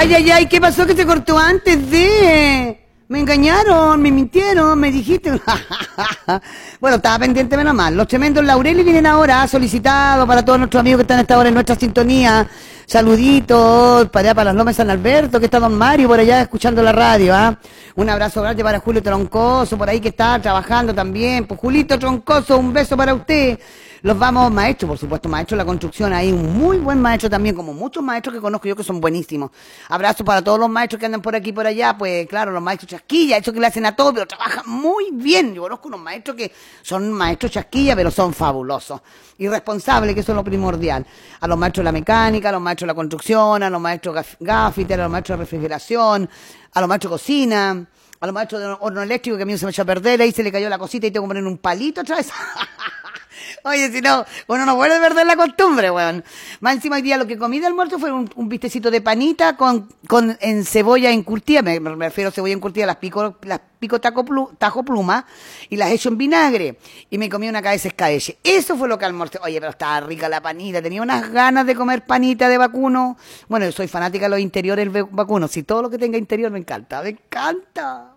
Ay, ay, ay, ¿qué pasó que se cortó antes de? Me engañaron, me mintieron, me dijiste. Bueno, estaba pendiente menos mal. Los tremendos Laureli vienen ahora, solicitados para todos nuestros amigos que están a esta hora en nuestra sintonía. Saluditos para allá, para las Lomas de San Alberto, que está don Mario por allá escuchando la radio, ¿ah? Un abrazo grande para Julio Troncoso, por ahí que está trabajando también. Pues Julito Troncoso, un beso para usted. Los vamos, maestros, por supuesto, maestro de la construcción, ahí un muy buen maestro también, como muchos maestros que conozco yo que son buenísimos. Abrazo para todos los maestros que andan por aquí y por allá, pues claro, los maestros chasquilla, eso que le hacen a todos, pero trabajan muy bien. Yo conozco unos maestros que son maestros chasquilla, pero son fabulosos. Y responsables, que eso es lo primordial. A los maestros de la mecánica, a los maestros de la construcción, a los maestros gaffiter, a los maestros de refrigeración, a los maestros de cocina, a los maestros de horno eléctrico, que a mí se me echó a perder, ahí se le cayó la cosita y tengo que poner un palito otra vez. Oye, si no, uno no puede perder la costumbre, weón. Más encima hoy día lo que comí de almuerzo fue un bistecito de panita en cebolla encurtida, me refiero a cebolla encurtida, las pico tajo pluma y las echo en vinagre. Y me comí una cabeza escabeche. Eso fue lo que almorcé. Oye, pero estaba rica la panita, tenía unas ganas de comer panita de vacuno. Bueno, yo soy fanática de los interiores del vacuno. Si todo lo que tenga interior me encanta, me encanta.